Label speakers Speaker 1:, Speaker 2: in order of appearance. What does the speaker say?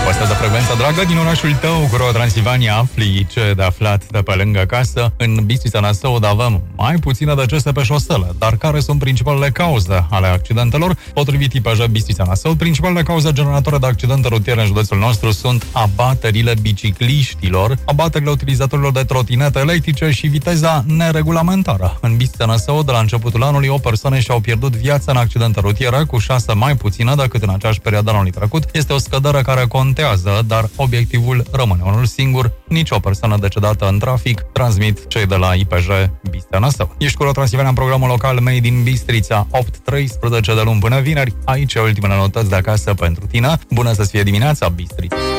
Speaker 1: Păstrează frecvența dragă din orașul tău cu Ro Transilvania. Afli ce de aflat de pe lângă casă. În Bistrița Năsăud avem mai puține decese pe șoselă. Dar care sunt principalele cauze ale accidentelor? Potrivit IPJ Bistrița Năsăud, principalele cauze generatoare de accidente rutiere în județul nostru sunt abaterile bicicliștilor, abaterile utilizatorilor de trotinete electrice și viteza neregulamentară. În Bistrița Năsăud, de la începutul anului, 8 persoane și-au pierdut viața în accidente rutiere, cu 6 mai puțină decât în aceeași perioadă anului trecut. Este o scădere care contează, dar obiectivul rămâne unul singur: nici o persoană decedată în trafic, transmit cei de la IPJ Bistrița Năsăud. Ești cu Ro Transilvania în programul local Made in Bistrița, 8:13 de luni până vineri. Aici ultimele notăți de acasă pentru tine. Bună să fie dimineața, Bistrița!